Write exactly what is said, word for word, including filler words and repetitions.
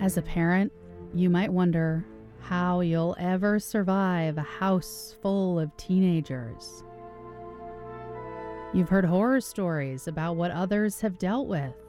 As a parent, you might wonder how you'll ever survive a house full of teenagers. You've heard horror stories about what others have dealt with,